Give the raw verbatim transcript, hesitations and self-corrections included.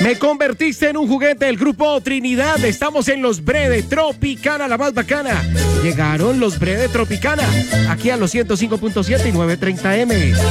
Me convertiste en un juguete del grupo Trinidad. Estamos en los Bre de Tropicana, la más bacana. Llegaron los Bre de Tropicana, aquí a los ciento cinco punto siete y novecientos treinta eme.